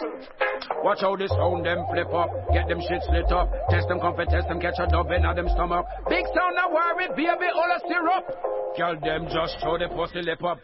Watch how the sound them flip up, get them shit slit up. Test them, comfort, test them, catch a dub in them stomach. Big sound, no worry, baby, all a syrup. Girl, them just show the pussy lip up.